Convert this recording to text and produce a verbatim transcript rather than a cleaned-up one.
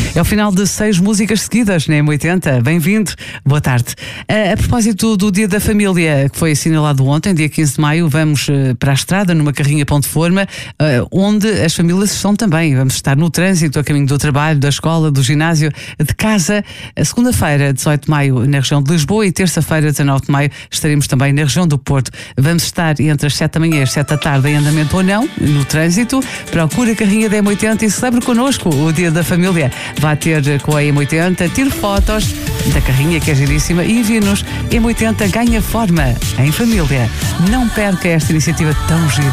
É o final de seis músicas seguidas na M oitenta. Bem-vindo, boa tarde. A, a propósito do Dia da Família, que foi assinalado ontem, dia quinze de maio, vamos uh, para a estrada, numa carrinha Ponte Forma, uh, onde as famílias estão também. Vamos estar no trânsito, a caminho do trabalho, da escola, do ginásio, de casa. A segunda-feira, dezoito de maio, na região de Lisboa, e terça-feira, dezanove de maio, estaremos também na região do Porto. Vamos estar entre as sete da manhã e as sete da tarde, em andamento ou não, no trânsito. Procure a carrinha da M oitenta e celebre connosco o Dia da Família. Vá ter com a M oitenta, tire fotos da carrinha, que é giríssima, e envie-nos. M oitenta ganha forma em família. Não perca esta iniciativa tão gira.